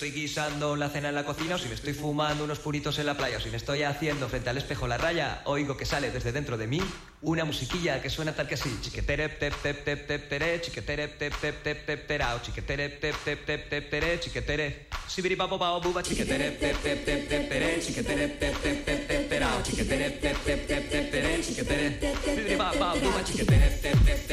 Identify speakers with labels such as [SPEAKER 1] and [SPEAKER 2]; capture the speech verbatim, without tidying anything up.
[SPEAKER 1] estoy guisando la cena en la cocina, o si me estoy fumando unos puritos en la playa, o si me estoy haciendo frente al espejo la raya, oigo que sale desde dentro de mí una musiquilla que suena tal que así. Chiquetere tep tep tep tep tere, chiquetere tep tep tep tep terao, chiquetere tep tep tep tep tere, chiquetere sibiri babo bao buba, chiquetere tep tep tep tep tere, chiquetere tep tep tep tep terao, chiquetere tep tep tep tep tere, chiquetere sibiri babo buba, chiquetere tep tep